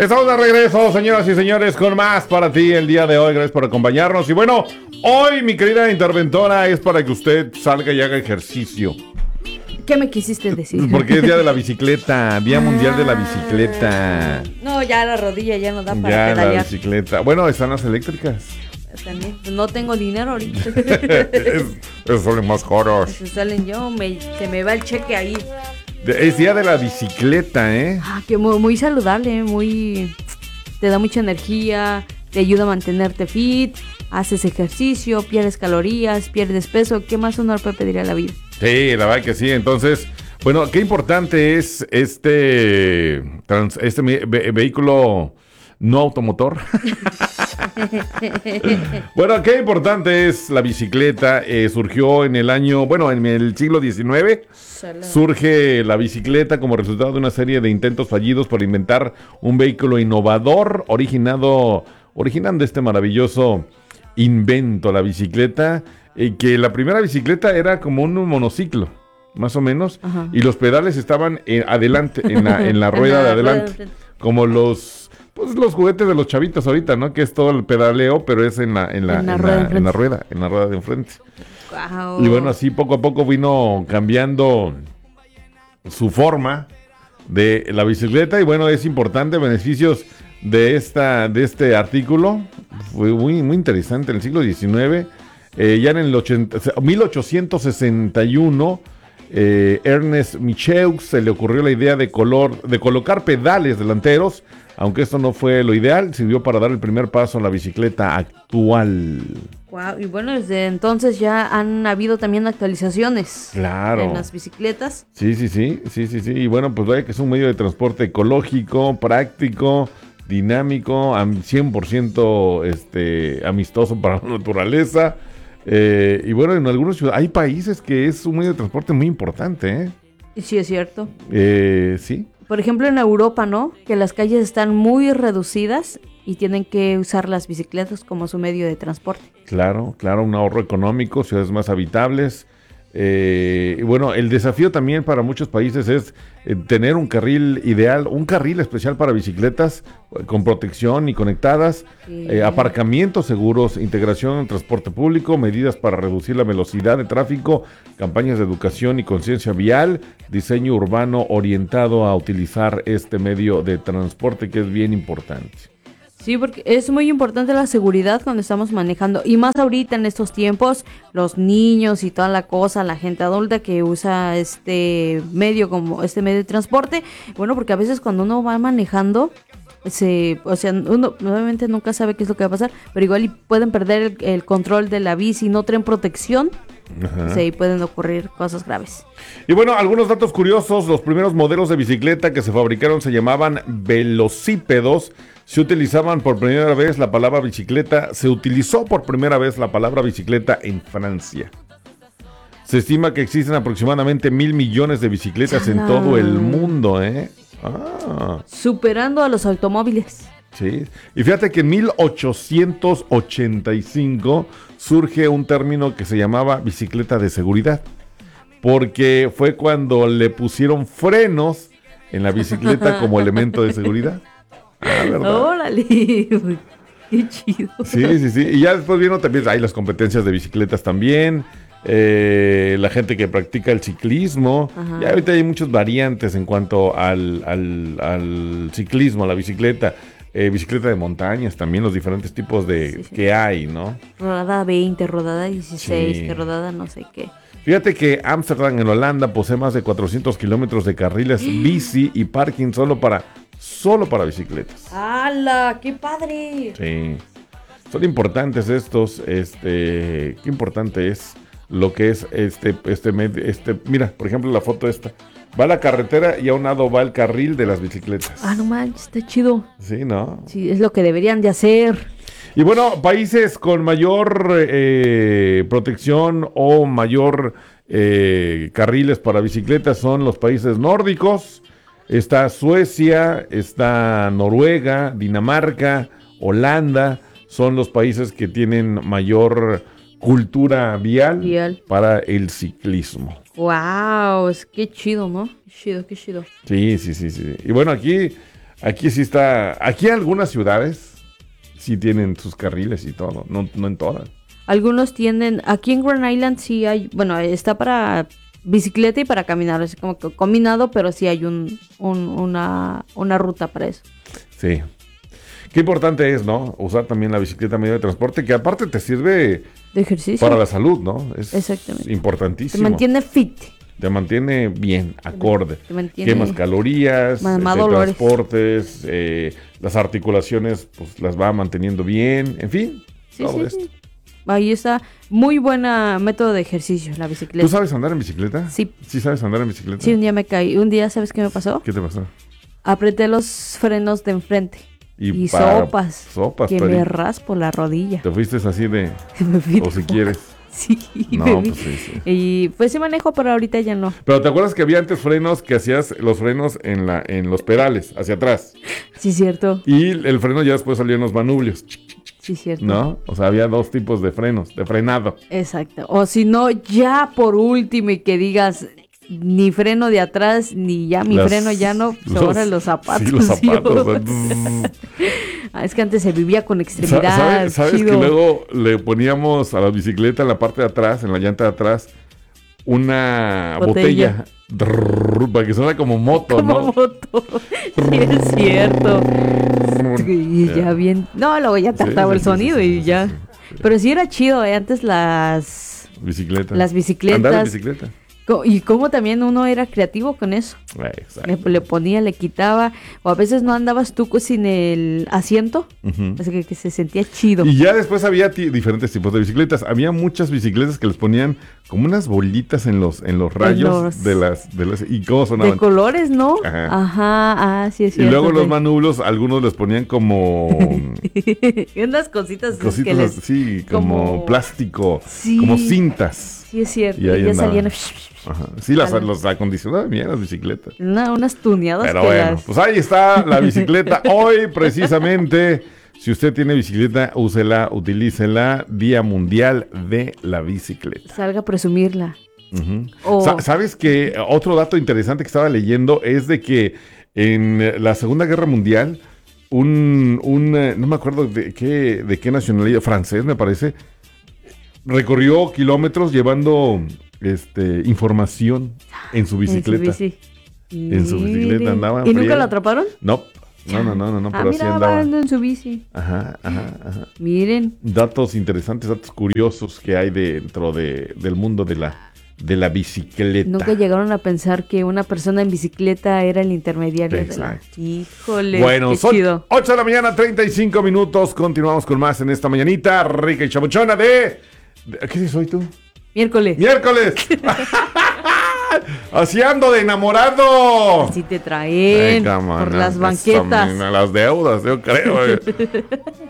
Estamos de regreso, señoras y señores, con más para ti el día de hoy. Gracias por acompañarnos. Y bueno, hoy, mi querida interventora, es para que usted salga y haga ejercicio. ¿Qué me quisiste decir? Porque es Día de la Bicicleta, Día Mundial de la Bicicleta. No, ya la rodilla ya no da para Ya pedalear. la bicicleta. Bueno, están las eléctricas. También, pues no tengo dinero ahorita. Esos son los más caros. Se salen se me va el cheque ahí. Es Día de la Bicicleta, ¿eh? Que muy saludable, te da mucha energía, te ayuda a mantenerte fit, haces ejercicio, pierdes calorías, pierdes peso. ¿Qué más uno le puede pedir a la vida? Sí, la verdad que sí. Entonces, bueno, qué importante es este vehículo no automotor. Bueno, qué importante es la bicicleta. Surgió en el siglo XIX. Surge la bicicleta como resultado de una serie de intentos fallidos por inventar un vehículo innovador, originando este maravilloso invento, la bicicleta, que la primera bicicleta era como un monociclo, más o menos. Ajá. Y los pedales estaban adelante, en la rueda de adelante, como los juguetes de los chavitos ahorita, ¿no? Que es todo el pedaleo, pero es en la rueda de enfrente. Wow. Y bueno, así poco a poco vino cambiando su forma de la bicicleta. Y bueno, es importante, beneficios de este artículo. Fue muy, muy interesante en el siglo XIX. Ya en el 1861, Ernest Michaux se le ocurrió la idea de colocar pedales delanteros. Aunque esto no fue lo ideal, sirvió para dar el primer paso a la bicicleta actual. Wow, y bueno, desde entonces ya han habido también actualizaciones. Claro. En las bicicletas. Sí. Y bueno, pues vaya que es un medio de transporte ecológico, práctico, dinámico, 100% amistoso para la naturaleza. Y bueno, en algunos ciudades hay países que es un medio de transporte muy importante, ¿eh? Sí, es cierto. Sí. Por ejemplo, en Europa, ¿no? Que las calles están muy reducidas y tienen que usar las bicicletas como su medio de transporte. Claro, un ahorro económico, ciudades más habitables. Y bueno, el desafío también para muchos países es tener un carril ideal, un carril especial para bicicletas con protección y conectadas, aparcamientos seguros, integración en transporte público, medidas para reducir la velocidad de tráfico, campañas de educación y conciencia vial, diseño urbano orientado a utilizar este medio de transporte que es bien importante. Sí, porque es muy importante la seguridad cuando estamos manejando, y más ahorita en estos tiempos, los niños y toda la cosa, la gente adulta que usa este medio de transporte, bueno, porque a veces cuando uno va manejando, uno obviamente nunca sabe qué es lo que va a pasar, pero igual pueden perder el control de la bici, no traen protección. Ajá. Sí, pueden ocurrir cosas graves. Y bueno, algunos datos curiosos: los primeros modelos de bicicleta que se fabricaron se llamaban velocípedos. Se utilizó por primera vez la palabra bicicleta en Francia. Se estima que existen aproximadamente 1,000 millones de bicicletas en todo el mundo, ¿eh? Superando a los automóviles. Sí, y fíjate que en 1885 surge un término que se llamaba bicicleta de seguridad, porque fue cuando le pusieron frenos en la bicicleta como elemento de seguridad. ¿Verdad? ¡Órale! ¡Qué chido! Sí. Y ya después vieron también, hay las competencias de bicicletas también, la gente que practica el ciclismo. Ajá. Ya ahorita hay muchas variantes en cuanto al ciclismo, a la bicicleta. Bicicleta de montañas también, los diferentes tipos que hay, ¿no? Rodada 20, rodada 16, que rodada no sé qué. Fíjate que Ámsterdam, en Holanda, posee más de 400 kilómetros de carriles bici y parking solo para bicicletas. ¡Hala! ¡Qué padre! Sí. Son importantes estos, qué importante es lo que es mira, por ejemplo, la foto esta. Va la carretera y a un lado va el carril de las bicicletas. No manches, está chido. Sí, ¿no? Sí, es lo que deberían de hacer. Y bueno, países con mayor protección o mayor carriles para bicicletas son los países nórdicos. Está Suecia, está Noruega, Dinamarca, Holanda. Son los países que tienen mayor cultura vial para el ciclismo. ¡Wow! Qué chido, ¿no? Qué chido. Sí. Y bueno, aquí Aquí sí está. Aquí algunas ciudades sí tienen sus carriles y todo. No en todas. Algunos tienen. Aquí en Grand Island sí hay. Bueno, está para bicicleta y para caminar. Es como que combinado, pero sí hay una ruta para eso. Sí. Qué importante es, ¿no? Usar también la bicicleta medio de transporte, que aparte te sirve de ejercicio para la salud, ¿no? Es exactamente. Importantísimo. Te mantiene fit. Te mantiene bien, acorde. Te mantiene... Quemas calorías, transportes, las articulaciones, pues las va manteniendo bien, en fin, todo esto. Sí. Ahí está, muy buena método de ejercicio, la bicicleta. ¿Tú sabes andar en bicicleta? Sí. ¿Sí sabes andar en bicicleta? Sí, un día me caí. Un día, ¿sabes qué me pasó? ¿Qué te pasó? Apreté los frenos de enfrente. Y sopas que me raspo la rodilla. ¿Te fuiste así de...? O si quieres. Sí. No, pues sí. Y pues sí manejo, pero ahorita ya no. Pero ¿te acuerdas que había antes frenos que hacías los frenos en los pedales, hacia atrás? Sí, cierto. Y el freno ya después salió en los manubrios. Sí, cierto. ¿No? O sea, había dos tipos de frenos, de frenado. Exacto. O si no, ya por último y que digas... Ni freno de atrás, ni ya mi freno ya no, pues ahora los zapatos. Sí, los zapatos. Es que antes se vivía con extremidad. ¿Sabes que luego le poníamos a la bicicleta en la parte de atrás, en la llanta de atrás, una botella para que suene como moto, como ¿no? Moto. Sí, es cierto. Y ya bien. No, luego ya trataba el sonido y ya. Sí. Pero sí era chido, antes las bicicletas. Andar en bicicleta. Y cómo también uno era creativo con eso. Le ponía, le quitaba, o a veces no andabas tú sin el asiento, así que se sentía chido. Y ya después había diferentes tipos de bicicletas. Había muchas bicicletas que les ponían como unas bolitas en los rayos de las y cómo sonaban. De colores, ¿no? Ajá, sí es cierto. Y luego los manubrios, algunos les ponían como unas cositas así, como plástico, como cintas. Sí es cierto. Y ya salían. Ajá. Sí, los acondicionaban bien las bicicletas. Unas tuneadas. Pero bueno, pues ahí está la bicicleta. Hoy, precisamente, si usted tiene bicicleta, úsela, utilícela. Día Mundial de la Bicicleta. Salga a presumirla. ¿Sabes qué? Otro dato interesante que estaba leyendo es de que en la Segunda Guerra Mundial, no me acuerdo de qué nacionalidad, francés me parece, recorrió kilómetros llevando información en su bicicleta. En su bicicleta andaba. ¿Y nunca lo atraparon? No, pero así andaba. En su bici. Ajá. Miren. Datos interesantes, datos curiosos que hay dentro del mundo de la bicicleta. Nunca llegaron a pensar que una persona en bicicleta era el intermediario. Exacto. Híjole, bueno, qué son chido. 8 de la mañana, 35 minutos. Continuamos con más en esta mañanita rica y chamuchona ¿qué dices hoy tú? Miércoles. Así ando de enamorado. Así te traen por las banquetas. Las deudas, yo creo.